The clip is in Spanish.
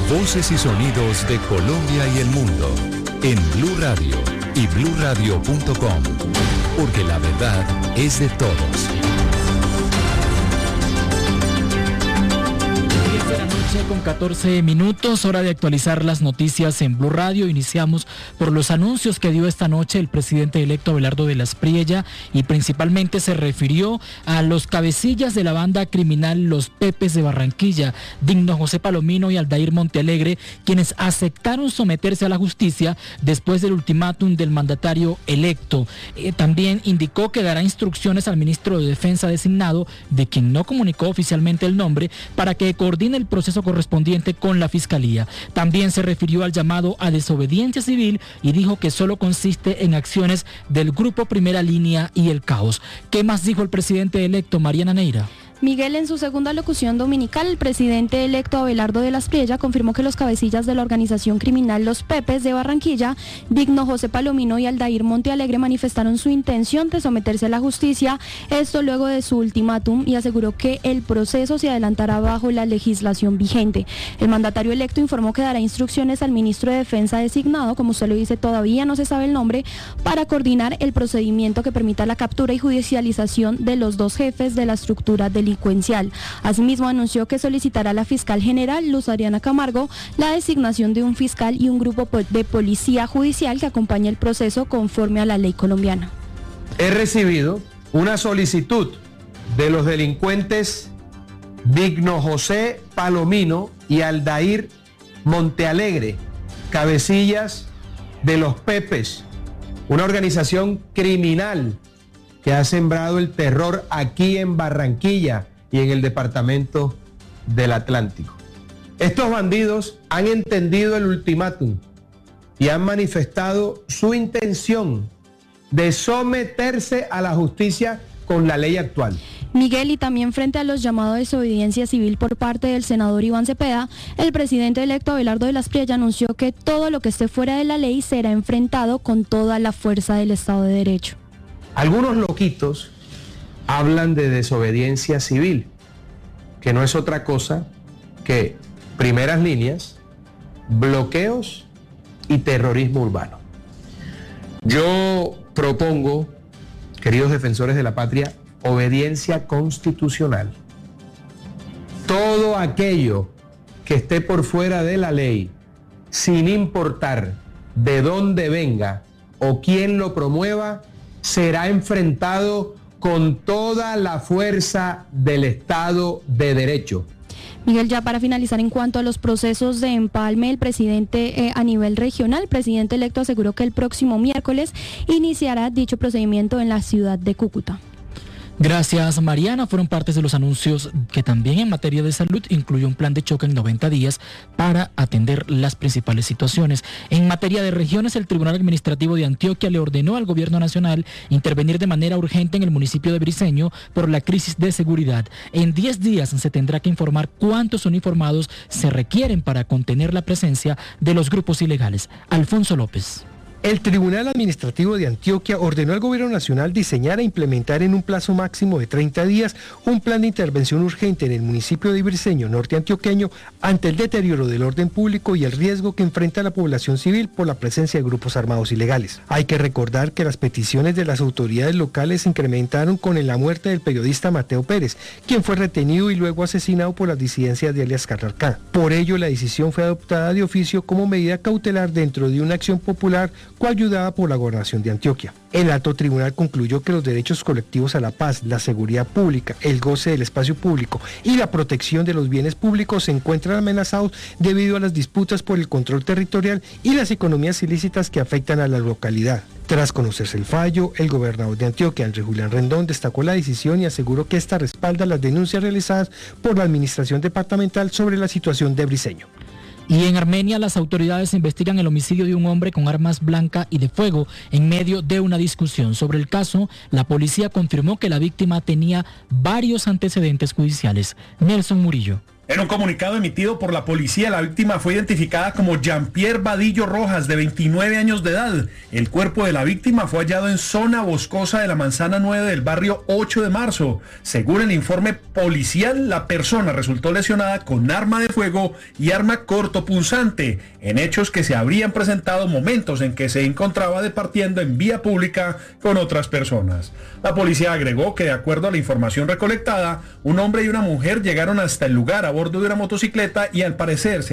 Voces y sonidos de Colombia y el mundo en Blue Radio y bluradio.com, porque la verdad es de todos. 10 de la noche con 14 minutos, hora de actualizar las noticias en Blue Radio. Iniciamos por los anuncios que dio esta noche el presidente electo Abelardo de la Espriella, y principalmente se refirió a los cabecillas de la banda criminal Los Pepes de Barranquilla, Digno José Palomino y Aldair Montealegre, quienes aceptaron someterse a la justicia después del ultimátum del mandatario electo. También indicó que dará instrucciones al ministro de Defensa designado, de quien no comunicó oficialmente el nombre, para que coordine el proceso correspondiente con la Fiscalía. También se refirió al llamado a desobediencia civil y dijo que solo consiste en acciones del Grupo Primera Línea y el Caos. ¿Qué más dijo el presidente electo, Mariana Neira? Miguel, en su segunda locución dominical, el presidente electo Abelardo de la Espriella confirmó que los cabecillas de la organización criminal Los Pepes de Barranquilla, Digno José Palomino y Aldair Montealegre, manifestaron su intención de someterse a la justicia, esto luego de su ultimátum, y aseguró que el proceso se adelantará bajo la legislación vigente. El mandatario electo informó que dará instrucciones al ministro de Defensa designado, como usted lo dice, todavía no se sabe el nombre, para coordinar el procedimiento que permita la captura y judicialización de los dos jefes de la estructura delincuencial. Asimismo, anunció que solicitará a la fiscal general Luz Adriana Camargo la designación de un fiscal y un grupo de policía judicial que acompañe el proceso conforme a la ley colombiana. He recibido una solicitud de los delincuentes Digno José Palomino y Aldair Montealegre, cabecillas de Los Pepes, una organización criminal que ha sembrado el terror aquí en Barranquilla y en el departamento del Atlántico. Estos bandidos han entendido el ultimátum y han manifestado su intención de someterse a la justicia con la ley actual. Miguel, y también frente a los llamados a desobediencia civil por parte del senador Iván Cepeda, el presidente electo Abelardo de la Espriella anunció que todo lo que esté fuera de la ley será enfrentado con toda la fuerza del Estado de Derecho. Algunos loquitos hablan de desobediencia civil, que no es otra cosa que primeras líneas, bloqueos y terrorismo urbano. Yo propongo, queridos defensores de la patria, obediencia constitucional. Todo aquello que esté por fuera de la ley, sin importar de dónde venga o quién lo promueva, será enfrentado con toda la fuerza del Estado de Derecho. Miguel, ya para finalizar, en cuanto a los procesos de empalme, el presidente a nivel regional, el presidente electo aseguró que el próximo miércoles iniciará dicho procedimiento en la ciudad de Cúcuta. Gracias, Mariana. Fueron partes de los anuncios que también en materia de salud incluye un plan de choque en 90 días para atender las principales situaciones. En materia de regiones, el Tribunal Administrativo de Antioquia le ordenó al Gobierno Nacional intervenir de manera urgente en el municipio de Briceño por la crisis de seguridad. En 10 días se tendrá que informar cuántos uniformados se requieren para contener la presencia de los grupos ilegales. Alfonso López. El Tribunal Administrativo de Antioquia ordenó al Gobierno Nacional diseñar e implementar en un plazo máximo de 30 días un plan de intervención urgente en el municipio de Briceño, norte antioqueño, ante el deterioro del orden público y el riesgo que enfrenta la población civil por la presencia de grupos armados ilegales. Hay que recordar que las peticiones de las autoridades locales se incrementaron con la muerte del periodista Mateo Pérez, quien fue retenido y luego asesinado por las disidencias de alias Carrarcá. Por ello, la decisión fue adoptada de oficio como medida cautelar dentro de una acción popular coayudada por la Gobernación de Antioquia. El alto tribunal concluyó que los derechos colectivos a la paz, la seguridad pública, el goce del espacio público y la protección de los bienes públicos se encuentran amenazados debido a las disputas por el control territorial y las economías ilícitas que afectan a la localidad. Tras conocerse el fallo, el gobernador de Antioquia, Andrés Julián Rendón, destacó la decisión y aseguró que esta respalda las denuncias realizadas por la administración departamental sobre la situación de Briceño. Y en Armenia, las autoridades investigan el homicidio de un hombre con armas blancas y de fuego en medio de una discusión. Sobre el caso, la policía confirmó que la víctima tenía varios antecedentes judiciales. Nelson Murillo. En un comunicado emitido por la policía, la víctima fue identificada como Jean-Pierre Vadillo Rojas, de 29 años de edad. El cuerpo de la víctima fue hallado en zona boscosa de la Manzana 9 del barrio 8 de marzo. Según el informe policial, la persona resultó lesionada con arma de fuego y arma cortopunzante, en hechos que se habrían presentado momentos en que se encontraba departiendo en vía pública con otras personas. La policía agregó que, de acuerdo a la información recolectada, un hombre y una mujer llegaron hasta el lugar a bordo de una motocicleta y al parecer se